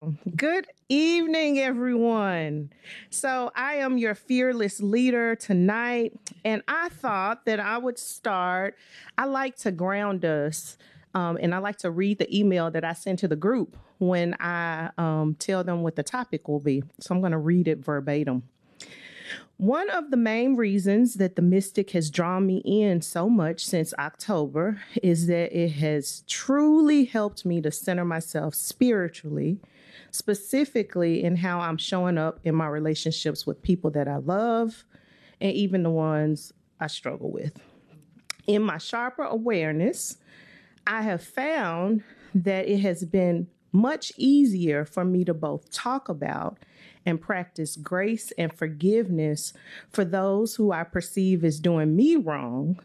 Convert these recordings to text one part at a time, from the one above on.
Good evening, everyone. So, I am your fearless leader tonight, and I thought that I would start. I like to ground us, and I like to read the email that I send to the group when I tell them what the topic will be. So, I'm going to read it verbatim. One of the main reasons that the Mystic has drawn me in so much since October is that it has truly helped me to center myself spiritually, specifically in how I'm showing up in my relationships with people that I love and even the ones I struggle with. In my sharper awareness, I have found that it has been much easier for me to both talk about and practice grace and forgiveness for those who I perceive as doing me wrong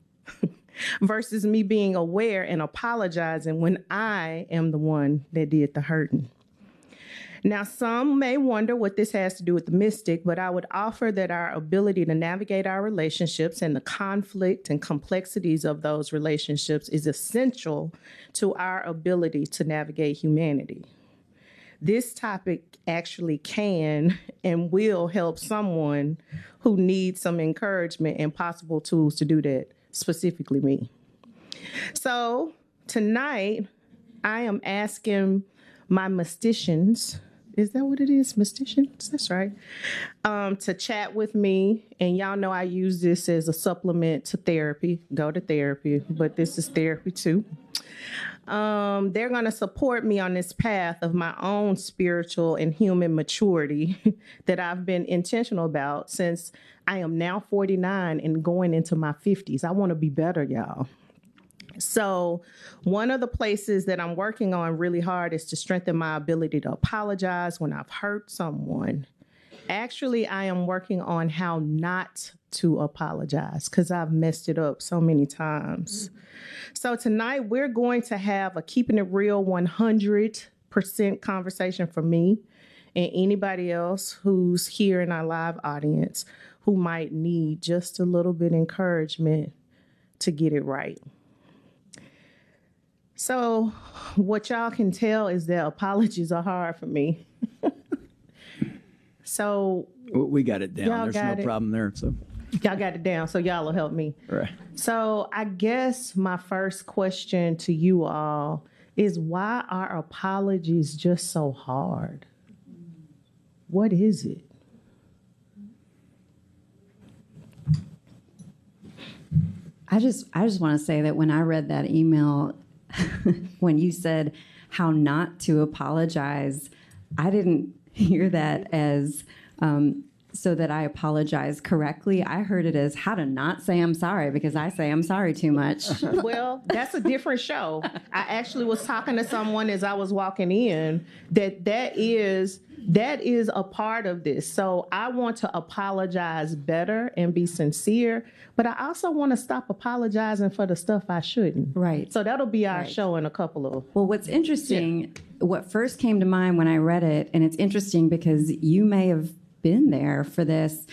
versus me being aware and apologizing when I am the one that did the hurting. Now, some may wonder what this has to do with the Mystic, but I would offer that our ability to navigate our relationships and the conflict and complexities of those relationships is essential to our ability to navigate humanity. This topic actually can and will help someone who needs some encouragement and possible tools to do that, specifically me. So tonight, I am asking my mysticians, is that what it is? Mysticians? That's right. To chat with me. And y'all know I use this as a supplement to therapy. Go to therapy, but this is therapy too. They're going to support me on this path of my own spiritual and human maturity that I've been intentional about since I am now 49 and going into my 50s. I want to be better, y'all. So one of the places that I'm working on really hard is to strengthen my ability to apologize when I've hurt someone. Actually, I am working on how not to apologize because I've messed it up so many times. So tonight we're going to have a Keeping It Real 100% conversation for me and anybody else who's here in our live audience who might need just a little bit of encouragement to get it right. So what y'all can tell is that apologies are hard for me. So we got it down. There's no problem there. So y'all got it down. So y'all will help me. Right. So I guess my first question to you all is, why are apologies just so hard? What is it? I just want to say that when I read that email, when you said how not to apologize, I didn't hear that as so that I apologize correctly. I heard it as how to not say I'm sorry because I say I'm sorry too much. Well, that's a different show. I actually was talking to someone as I was walking in that is a part of this. So I want to apologize better and be sincere, but I also want to stop apologizing for the stuff I shouldn't. Right. So that'll be our show in a couple of... Well, what's interesting, what first came to mind when I read it, and it's interesting because you may have been there for this.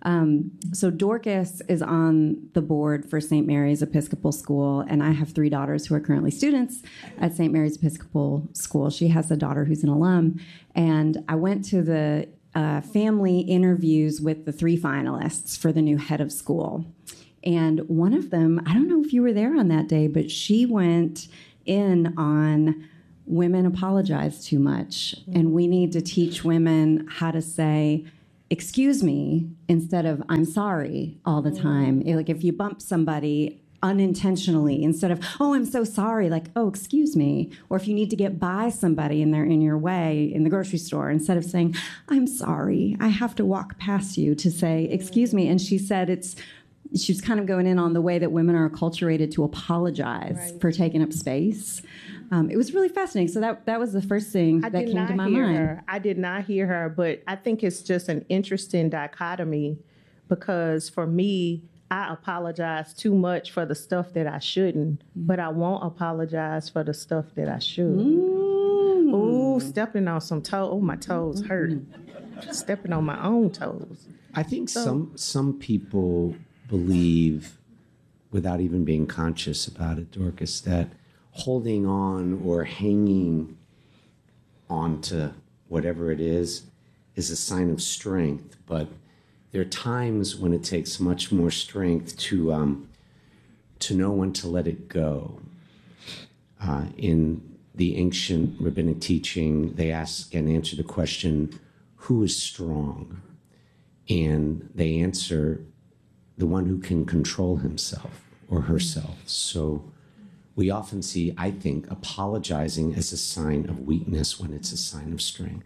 So Dorcas is on the board for St. Mary's Episcopal School, and I have 3 daughters who are currently students at St. Mary's Episcopal School. She has a daughter who's an alum, and I went to the family interviews with the 3 finalists for the new head of school. And one of them, I don't know if you were there on that day, but she went in on women apologize too much, and we need to teach women how to say, excuse me, instead of I'm sorry all the time. Like if you bump somebody unintentionally, instead of, oh, I'm so sorry, like, oh, excuse me. Or if you need to get by somebody and they're in your way in the grocery store, instead of saying, I'm sorry, I have to walk past you, to say, excuse me. And she said she was kind of going in on the way that women are acculturated to apologize for taking up space. It was really fascinating. So that was the first thing that came to my mind. I did not hear her, but I think it's just an interesting dichotomy because for me, I apologize too much for the stuff that I shouldn't, but I won't apologize for the stuff that I should. Ooh, stepping on some toes. Oh, my toes hurt. Stepping on my own toes. I think some people believe, without even being conscious about it, Dorcas, that holding on or hanging onto whatever it is a sign of strength. But there are times when it takes much more strength to know when to let it go. In the ancient rabbinic teaching, they ask and answer the question, who is strong? And they answer, the one who can control himself or herself. So we often see, I think, apologizing as a sign of weakness when it's a sign of strength.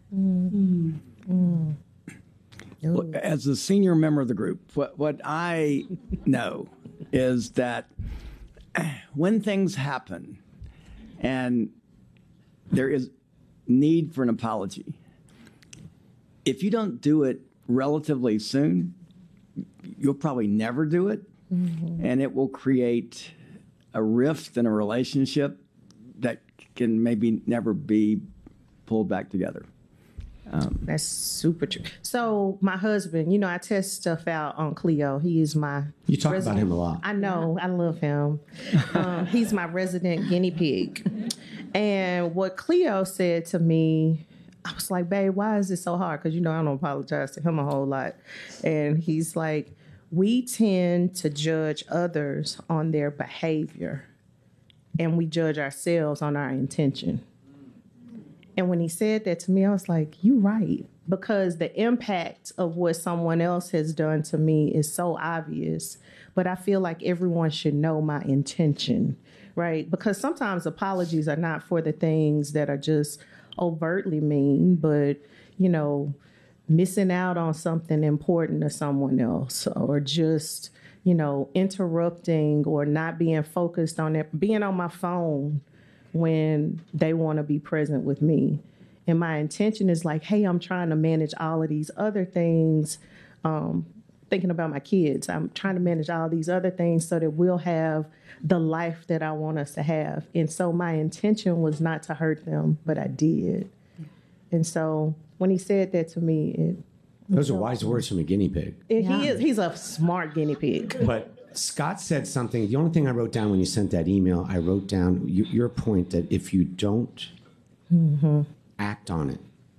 Well, as a senior member of the group, what I know is that when things happen and there is need for an apology, if you don't do it relatively soon, you'll probably never do it, and it will create a rift in a relationship that can maybe never be pulled back together. That's super true. So my husband, I test stuff out on Cleo. He is my You talk about him a lot. I know. I love him. He's my resident guinea pig. And what Cleo said to me, I was like, babe, why is this so hard? Because, I don't apologize to him a whole lot. And he's like, we tend to judge others on their behavior, and we judge ourselves on our intention. And when he said that to me, I was like, you're right. Because the impact of what someone else has done to me is so obvious. But I feel like everyone should know my intention, right? Because sometimes apologies are not for the things that are just overtly mean, but, missing out on something important to someone else, or just, interrupting or not being focused on it, being on my phone when they want to be present with me. And my intention is like, hey, I'm trying to manage all of these other things, thinking about my kids. I'm trying to manage all these other things so that we'll have the life that I want us to have. And so my intention was not to hurt them, but I did. And so when he said that to me, those are wise words from a guinea pig. He's a smart guinea pig. But Scott said something. The only thing I wrote down when you sent that email, I wrote down your point that if you don't act on it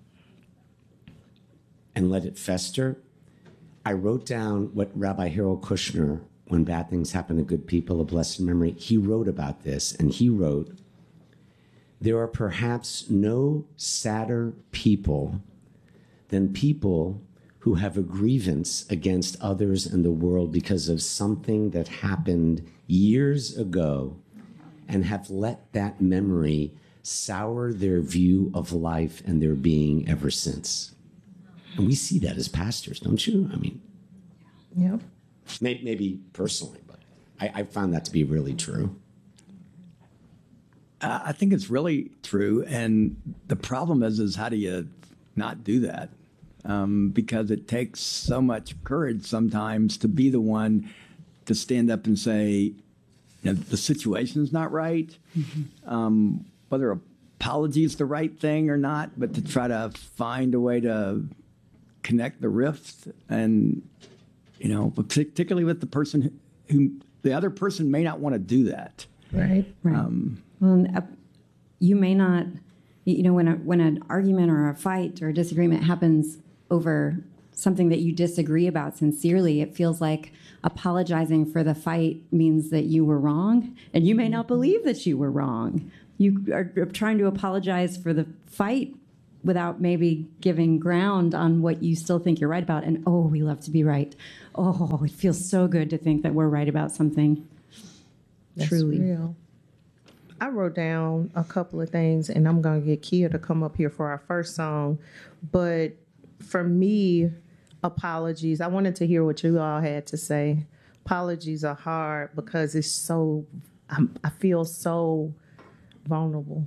and let it fester, I wrote down what Rabbi Harold Kushner, when bad things happen to good people, a blessed memory, he wrote about this, and he wrote, there are perhaps no sadder people than people who have a grievance against others in the world because of something that happened years ago and have let that memory sour their view of life and their being ever since. And we see that as pastors, don't you? I mean, yep. Maybe personally, but I found that to be really true. I think it's really true. And the problem is how do you not do that? Because it takes so much courage sometimes to be the one to stand up and say, the situation's not right, whether apology is the right thing or not, but to try to find a way to connect the rift, and particularly with the person who the other person may not want to do that. Right. You may not, when an argument or a fight or a disagreement happens over something that you disagree about sincerely, it feels like apologizing for the fight means that you were wrong, and you may not believe that you were wrong. You are trying to apologize for the fight without maybe giving ground on what you still think you're right about. And, we love to be right. It feels so good to think that we're right about something. That's Truly. Real. I wrote down a couple of things, and I'm going to get Kia to come up here for our first song. But for me, apologies, I wanted to hear what you all had to say. Apologies are hard because it's so, I feel so vulnerable.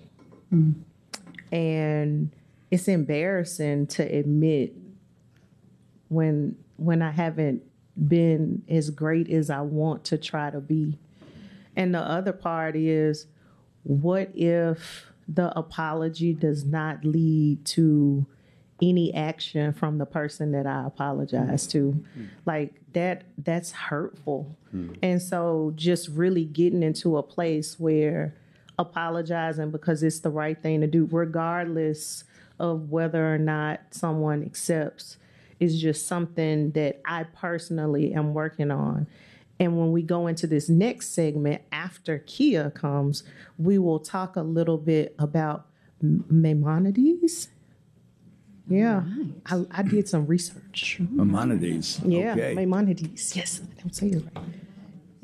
And it's embarrassing to admit when I haven't been as great as I want to try to be. And the other part is, what if the apology does not lead to any action from the person that I apologize to? Like that's hurtful. And so just really getting into a place where apologizing because it's the right thing to do, regardless of whether or not someone accepts is just something that I personally am working on. And when we go into this next segment after Kia comes, we will talk a little bit about Maimonides. Yeah, I did some research. Maimonides. Yeah, Okay. Maimonides. Yes, I don't say it right.